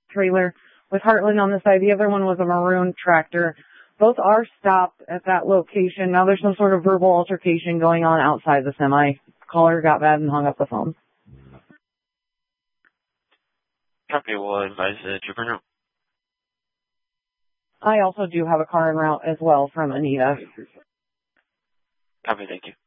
trailer with Heartland on the side. The other one was a maroon tractor. Both are stopped at that location. Now there's some sort of verbal altercation going on outside the semi. Caller got mad and hung up the phone. Copy, we'll advise the trooper now. I also do have a car en route as well from Anita. Copy, thank you.